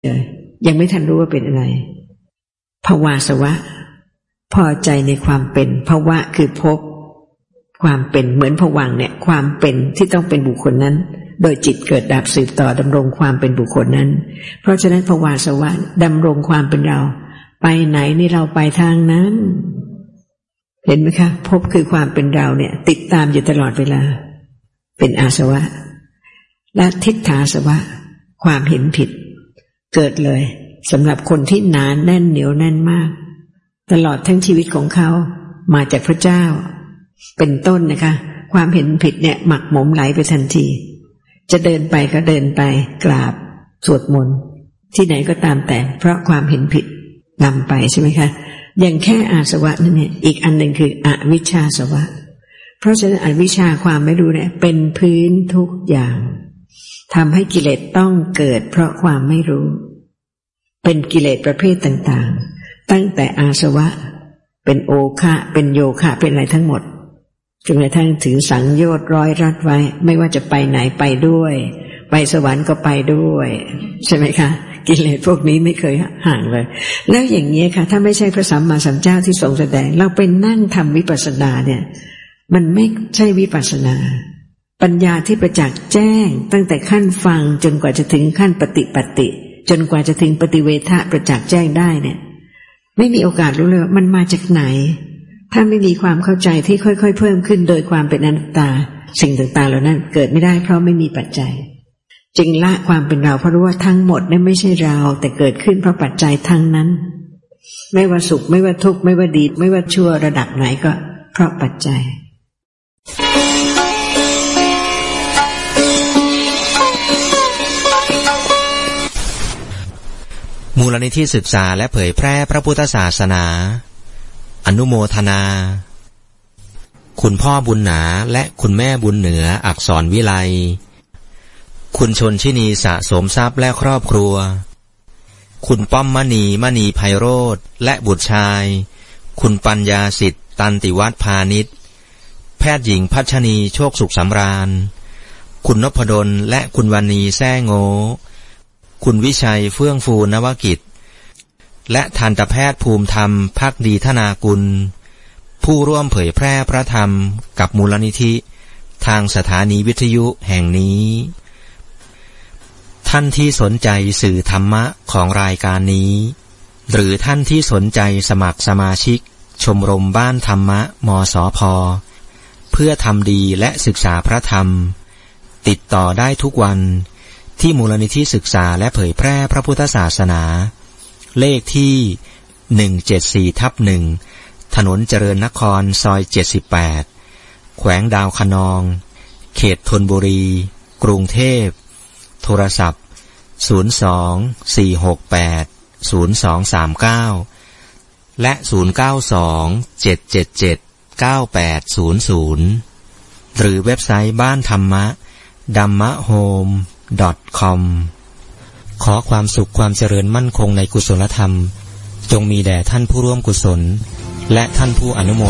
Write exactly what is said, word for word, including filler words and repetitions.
เลยยังไม่ทันรู้ว่าเป็นอะไรภวาสวะพอใจในความเป็นภวะคือพบความเป็นเหมือนผวังค์เนี่ยความเป็นที่ต้องเป็นบุคคลนั้นโดยจิตเกิดดับสืบต่อดำรงความเป็นบุคคลนั้นเพราะฉะนั้นภวาสวะดำรงความเป็นเราไปไหนนี่เราไปทางนั้นเห็นไหมคะพบคือความเป็นเราเนี่ยติดตามอยู่ตลอดเวลาเป็นอาสวะและทิฏฐาสวะความเห็นผิดเกิดเลยสำหรับคนที่หนาแน่นเหนียวแน่นมากตลอดทั้งชีวิตของเขามาจากพระเจ้าเป็นต้นนะคะความเห็นผิดเนี่ยหมักหมมไหลไปทันทีจะเดินไปก็เดินไปกราบสวดมนต์ที่ไหนก็ตามแต่เพราะความเห็นผิดนำไปใช่ไหมคะอย่างแค่อาสวะนั่นเนี่ยอีกอันหนึ่งคืออวิชชาสวะเพราะฉะนั้นอวิชชาความไม่รู้เนี่ยเป็นพื้นทุกอย่างทำให้กิเลสต้องเกิดเพราะความไม่รู้เป็นกิเลสประเภทต่างๆตั้งแต่อาสวะเป็นโอคะเป็นโยคะเป็นอะไรทั้งหมดจนกระทั่งถือสังโยชน์ร้อยรัดไว้ไม่ว่าจะไปไหนไปด้วยไปสวรรค์ก็ไปด้วยใช่ไหมคะกิเลสพวกนี้ไม่เคยห่างเลยแล้วอย่างนี้ค่ะถ้าไม่ใช่พระสัมมาสัมพุทธเจ้าที่ทรงแสดงเราไปนั่งทำวิปัสสนาเนี่ยมันไม่ใช่วิปัสสนาปัญญาที่ประจักษ์แจ้งตั้งแต่ขั้นฟังจนกว่าจะถึงขั้นปฏิปัติจนกว่าจะถึงปฏิเวทะประจักษ์แจ้งได้เนี่ยไม่มีโอกาสรู้เลยมันมาจากไหนถ้าไม่มีความเข้าใจที่ค่อยๆเพิ่มขึ้นโดยความเป็นอนัตตาสิ่งต่างๆเหล่านั้นเกิดไม่ได้เพราะไม่มีปัจจัยจึงละความเป็นเราเพราะรู้ว่าทั้งหมดนั้นไม่ใช่เราแต่เกิดขึ้นเพราะปัจจัยทั้งนั้นไม่ว่าสุขไม่ว่าทุกข์ไม่ว่าดีไม่ว่าชั่วระดับไหนก็เพราะปัจจัยมูลนิธิศึกษาและเผยแพร่พระพุทธศาสนาอนุโมทนาคุณพ่อบุญหนาและคุณแม่บุญเหนืออักษรวิไลคุณชนชินีสะสมทรัพย์และครอบครัวคุณป้อมมณีมณีไพโรธและบุตรชายคุณปัญญาสิทธิ์ตันติวัฒน์พาณิชย์แพทย์หญิงพัชนีโชคสุขสำราญคุณนพดลและคุณวรรณีแซ่โงคุณวิชัยเฟื่องฟูนวกิจและทันตแพทย์ภูมิธรรมภักดีธนากุลผู้ร่วมเผยแพร่พระธรรมกับมูลนิธิทางสถานีวิทยุแห่งนี้ท่านที่สนใจสื่อธรรมะของรายการนี้หรือท่านที่สนใจสมัครสมาชิกชมรมบ้านธรรมะมสพ.เพื่อทำดีและศึกษาพระธรรมติดต่อได้ทุกวันที่มูลนิธิศึกษาและเผยแพร่พระพุทธศาสนาเลขที่หนึ่งเจ็ดสี่ทับหนึ่งถนนเจริญนครซอยเจ็ดสิบแปดแขวงดาวคะนองเขตธนบุรีกรุงเทพโทรศัพท์ศูนย์ สอง สี่ หก แปด ศูนย์ สอง สาม เก้าและศูนย์ เก้า สอง เจ็ด เจ็ด เจ็ด เก้า แปด ศูนย์ ศูนย์หรือเว็บไซต์บ้านธรรมะ ดัมมะโฮม ดอท คอม ขอความสุขความเจริญมั่นคงในกุศลธรรมจงมีแด่ท่านผู้ร่วมกุศลและท่านผู้อนุโม